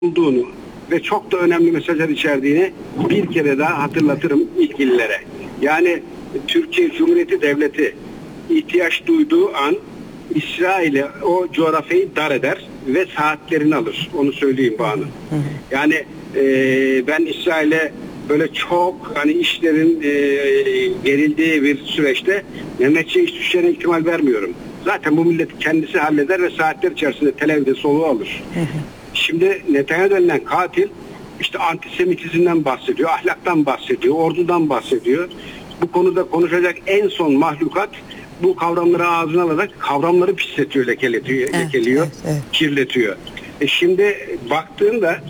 olduğunu ve çok da önemli mesajlar içerdiğini bir kere daha hatırlatırım ilgililere. Yani Türkiye Cumhuriyeti Devleti ihtiyaç duyduğu an İsrail'e o coğrafyayı dar eder ve saatlerini alır. Onu söyleyeyim Banu. Yani ben İsrail'e böyle çok hani işlerin gerildiği bir süreçte Mehmetçiğe iş düşeceğine ihtimal vermiyorum. Zaten bu millet kendisi halleder ve saatler içerisinde Tel Aviv'de soluğu alır. Şimdi Netanyahu denilen katil işte antisemitizmden bahsediyor, ahlaktan bahsediyor, ordudan bahsediyor. Bu konuda konuşacak en son mahlukat bu kavramları ağzına alarak kavramları pisletiyor, lekeliyor, kirletiyor. Şimdi baktığında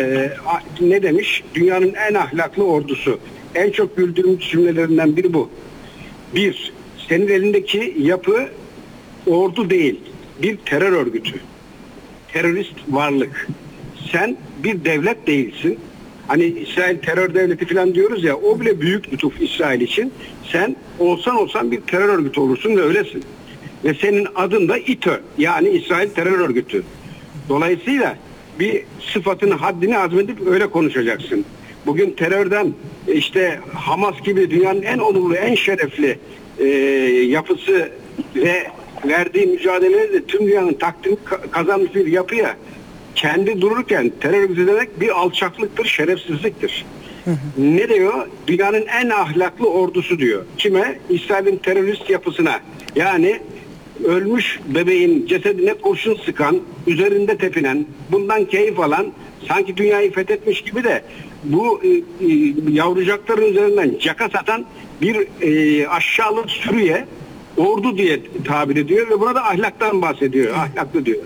ne demiş? Dünyanın en ahlaklı ordusu. En çok güldüğüm cümlelerinden biri bu. Bir, senin elindeki yapı ordu değil, bir terör örgütü. Terörist varlık. Sen bir devlet değilsin. Hani İsrail terör devleti falan diyoruz ya, o bile büyük lütuf İsrail için. Sen olsan bir terör örgütü olursun ve öylesin. Ve senin adın da İTÖ, yani İsrail Terör Örgütü. Dolayısıyla bir sıfatını, haddini azmedip öyle konuşacaksın. Bugün terörden işte Hamas gibi dünyanın en onurlu, en şerefli yapısı ve verdiği mücadeleyle tüm dünyanın takdirini kazanmış bir yapıya kendi dururken terör örgütü demek bir alçaklıktır, şerefsizliktir. Ne diyor? Dünyanın en ahlaklı ordusu diyor. Kime? İsrail'in terörist yapısına. Yani ölmüş bebeğin cesedine kurşun sıkan, üzerinde tepinen, bundan keyif alan, sanki dünyayı fethetmiş gibi de bu yavrucakların üzerinden caka satan bir aşağılık sürüye ordu diye tabir ediyor ve buna da ahlaktan bahsediyor. Ahlaklı diyor.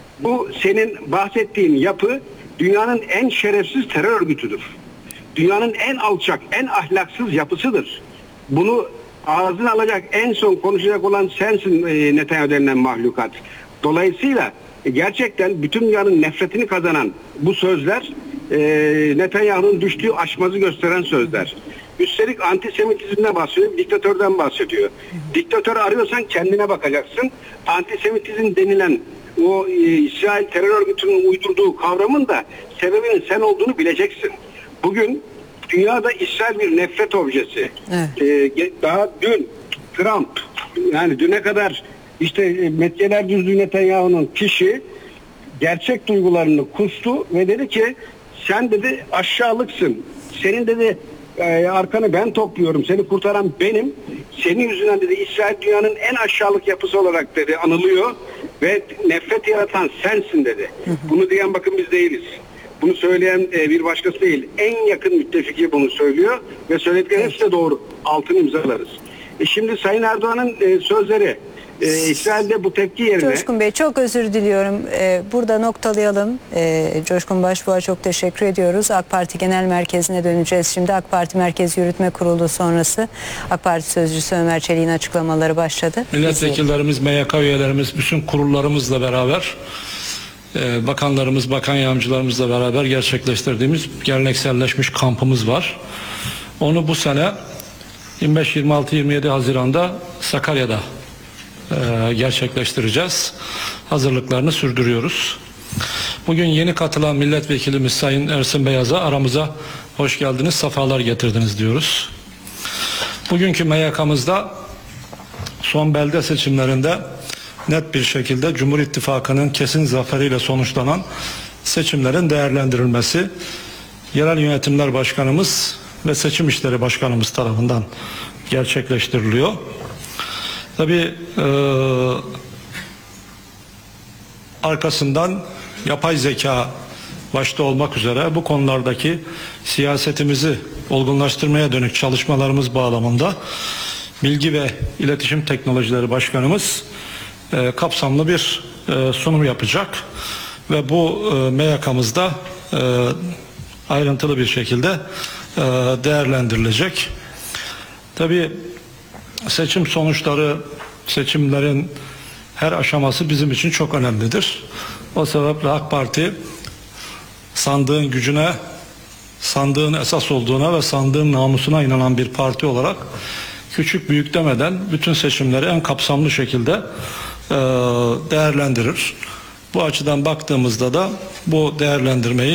Bu senin bahsettiğin yapı dünyanın en şerefsiz terör örgütüdür. Dünyanın en alçak, en ahlaksız yapısıdır. Bunu ağzına alacak, en son konuşacak olan sensin Netanyahu denilen mahlukat. Dolayısıyla gerçekten bütün dünyanın nefretini kazanan bu sözler Netanyahu'nun düştüğü aşmazı gösteren sözler. Üstelik antisemitizmden bahsediyor, diktatörden bahsediyor. Diktatör arıyorsan kendine bakacaksın. Antisemitizm denilen o İsrail terör örgütünün uydurduğu kavramın da sebebinin sen olduğunu bileceksin. Bugün dünyada İsrail bir nefret objesi. Evet. Daha dün Trump, yani düne kadar işte metyeler düzdüğü Netanyahu'nun kişi gerçek duygularını kustu ve dedi ki sen dedi aşağılıksın. Senin dedi arkanı ben topluyorum. Seni kurtaran benim. Senin yüzünden dedi İsrail dünyanın en aşağılık yapısı olarak dedi anılıyor ve nefret yaratan sensin dedi. Bunu diyen bakın biz değiliz. Bunu söyleyen bir başkası değil. En yakın müttefiki bunu söylüyor ve söyledikleri hepsi de doğru. Altını imzalarız. Şimdi Sayın Erdoğan'ın sözleri İsrail'de bu tepki yerine... Coşkun Bey çok özür diliyorum. Burada noktalayalım. Coşkun Başbuğ'a çok teşekkür ediyoruz. AK Parti Genel Merkezi'ne döneceğiz. Şimdi AK Parti Merkez Yürütme Kurulu sonrası AK Parti Sözcüsü Ömer Çelik'in açıklamaları başladı. Milletvekillerimiz, MYK üyelerimiz, bütün kurullarımızla beraber, bakanlarımız, bakan yardımcılarımızla beraber gerçekleştirdiğimiz gelenekselleşmiş kampımız var. Onu bu sene 25, 26, 27 Haziran'da Sakarya'da gerçekleştireceğiz. Hazırlıklarını sürdürüyoruz. Bugün yeni katılan milletvekilimiz Sayın Ersin Beyaz'a aramıza hoş geldiniz, sefalar getirdiniz diyoruz. Bugünkü MYK'mızda son belde seçimlerinde net bir şekilde Cumhur İttifakı'nın kesin zaferiyle sonuçlanan seçimlerin değerlendirilmesi Yerel Yönetimler Başkanımız ve Seçim İşleri Başkanımız tarafından gerçekleştiriliyor. Tabii arkasından yapay zeka başta olmak üzere bu konulardaki siyasetimizi olgunlaştırmaya dönük çalışmalarımız bağlamında Bilgi ve İletişim Teknolojileri Başkanımız kapsamlı bir sunum yapacak ve bu MYK'mızda ayrıntılı bir şekilde değerlendirilecek. Tabii seçim sonuçları, seçimlerin her aşaması bizim için çok önemlidir. O sebeple AK Parti sandığın gücüne, sandığın esas olduğuna ve sandığın namusuna inanan bir parti olarak küçük büyük demeden bütün seçimleri en kapsamlı şekilde değerlendirir. Bu açıdan baktığımızda da bu değerlendirmeyi